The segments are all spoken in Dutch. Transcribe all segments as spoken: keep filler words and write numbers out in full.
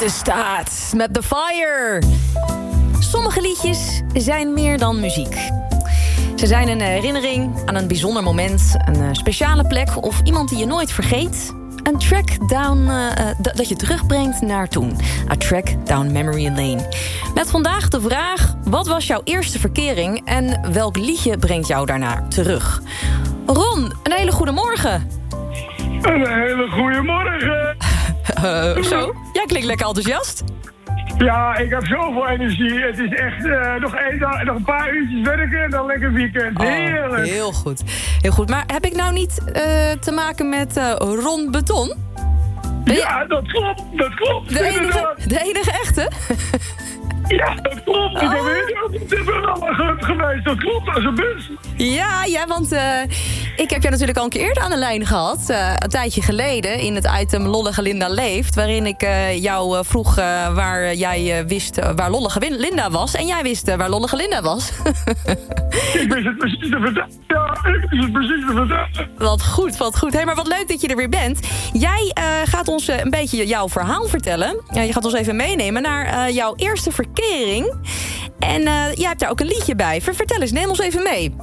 buiten staat met The Fire. Sommige liedjes zijn meer dan muziek. Ze zijn een herinnering aan een bijzonder moment, een speciale plek of iemand die je nooit vergeet. Een track down, uh, d- dat je terugbrengt naar toen. A track down memory lane. Met vandaag de vraag, wat was jouw eerste verkering en welk liedje brengt jou daarna terug? Ron, een hele goede morgen. Een hele goede morgen. Uh, zo, jij klinkt lekker enthousiast. Ja, ik heb zoveel energie. Het is echt uh, nog, één dag, nog een paar uurtjes werken en dan lekker weekend. Heerlijk. Oh, heel goed. Heel goed. Maar heb ik nou niet uh, te maken met uh, Ron Beton? Ben ja, je... dat klopt. Dat klopt. De enige, de enige echte? Ja, dat klopt. Ik oh. heb heel dit programma geweest. Dat klopt, als een bus. Ja, ja, want uh, ik heb jou natuurlijk al een keer eerder aan de lijn gehad. Uh, een tijdje geleden in het item Lollige Linda Leeft. Waarin ik uh, jou uh, vroeg uh, waar jij uh, wist uh, waar Lollige Linda was. En jij wist uh, waar Lollige Linda was. Ik wist het precies te vertellen. Ja, ik wist het precies te vertellen. Wat goed, wat goed. Hey, maar wat leuk dat je er weer bent. Jij uh, gaat ons uh, een beetje jouw verhaal vertellen. Uh, je gaat ons even meenemen naar uh, jouw eerste verkering. En uh, jij hebt daar ook een liedje bij. Vertel eens, neem ons even mee.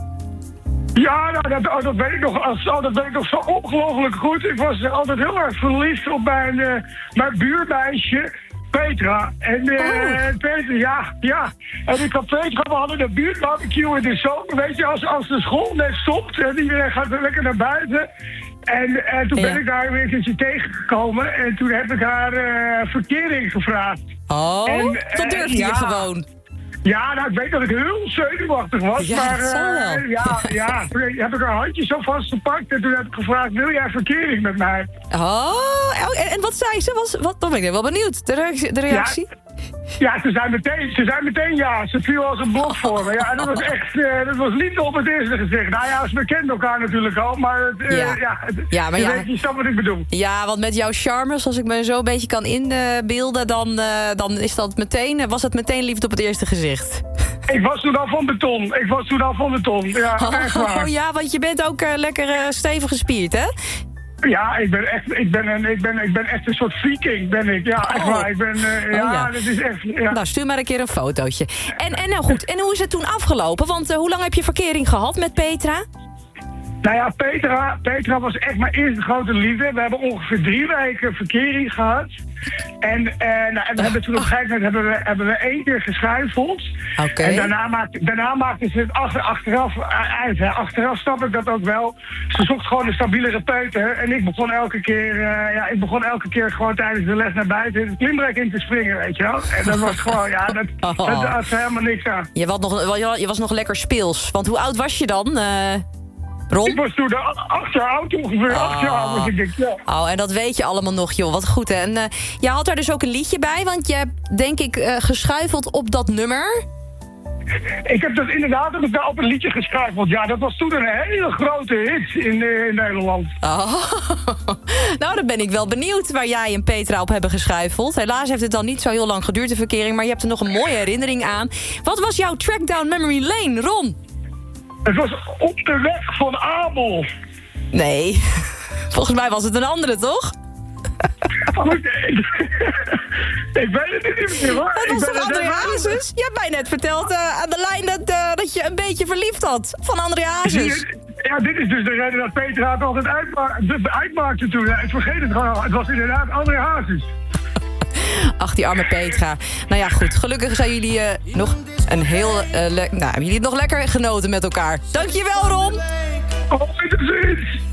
Ja, nou, dat, oh, dat weet ik nog, oh, dat weet ik nog zo ongelooflijk goed. Ik was altijd heel erg verliefd op mijn, uh, mijn buurmeisje, Petra. En uh, oh. Petra, ja, ja. En ik had Petra, we hadden een buurtbarbecue in de zomer. Weet je, als, als de school net stopt en iedereen gaat lekker naar buiten. En, en toen ja. ben ik daar weer een keertje tegengekomen. En toen heb ik haar uh, verkering gevraagd. Oh, en, dat durfde uh, ja. je gewoon. Ja, nou, ik weet dat ik heel zenuwachtig was, ja, maar uh, ja, ja, heb ik haar handje zo vastgepakt en toen heb ik gevraagd, wil jij verkering met mij? Oh, en, en wat zei ze? Was, wat, dan ben ik wel benieuwd, de reactie? De reactie? Ja. Ja, ze zei meteen, ze zei meteen ja. Ze viel als een blok voor me. Ja, en dat was echt, uh, dat was niet op het eerste gezicht. Nou ja, we kenden elkaar natuurlijk al, maar, het, uh, ja. Ja, het, ja, maar je ja. weet niet wat ik bedoel. Ja, want met jouw charmes, als ik me zo een beetje kan inbeelden, dan, uh, dan is dat meteen, was het meteen liefde op het eerste gezicht. Ik was toen al van beton. Ik was toen al van beton. Ja, echt waar. Oh ja, want je bent ook uh, lekker uh, stevig gespierd, hè? Ja, ik ben echt, ik ben een, ik ben, ik ben echt een soort viking, ben ik. Ja, echt oh. waar. Ik ben, uh, ja, oh, ja, dat is echt, ja. Nou, stuur maar een keer een fotootje. En, en nou goed, en hoe is het toen afgelopen? Want uh, hoe lang heb je verkering gehad met Petra? Nou ja, Petra, Petra was echt mijn eerste grote liefde. We hebben ongeveer drie weken verkering gehad. En, uh, nou, en we hebben toen op een gegeven moment hebben we, hebben we één keer geschuifeld. Okay. En daarna maakte, daarna maakte ze het achter, achteraf uit. Hè. Achteraf snap ik dat ook wel. Ze zocht gewoon een stabielere peuter. En ik begon elke keer, uh, ja, ik begon elke keer gewoon tijdens de les naar buiten in het klimrek in te springen, weet je wel. En dat was gewoon, ja, dat, oh. dat, dat had helemaal niks aan. Je was, nog, je was nog lekker speels. Want hoe oud was je dan? Uh... Ron? Ik was toen acht jaar oud, ongeveer oh. acht jaar oud. Ik denk, ja. Oh, en dat weet je allemaal nog, joh. Wat goed, hè. En uh, je had daar dus ook een liedje bij, want je hebt, denk ik, uh, geschuifeld op dat nummer. Ik heb dat inderdaad op een liedje geschuifeld. Ja, dat was toen een hele grote hit in, uh, in Nederland. Oh. Nou, dan ben ik wel benieuwd waar jij en Petra op hebben geschuifeld. Helaas heeft het dan niet zo heel lang geduurd, de verkering, maar je hebt er nog een mooie herinnering aan. Wat was jouw track down memory lane, Ron? Het was op de weg van Abel. Nee, volgens mij was het een andere, toch? Oh, nee. Ik weet het niet meer, hoor. Het was toch André Hazes? Je hebt mij net verteld uh, aan de lijn dat, uh, dat je een beetje verliefd had van André Hazes. Ja, dit is dus de reden dat Petra het altijd uitma uitmaakte toen. Ik vergeet het gewoon. Het was inderdaad André Hazes. Ach, die arme Petra. Nou ja, goed. Gelukkig zijn jullie uh, nog een heel... Uh, nou, hebben jullie het nog lekker genoten met elkaar. Dankjewel, Ron. Oh, dit is iets.